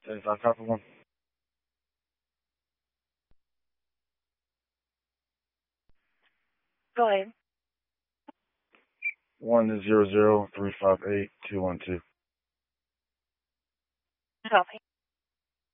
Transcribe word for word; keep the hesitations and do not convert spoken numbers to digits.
seventy-five, copy one. Go ahead. One zero zero three five eight two one two. Copy.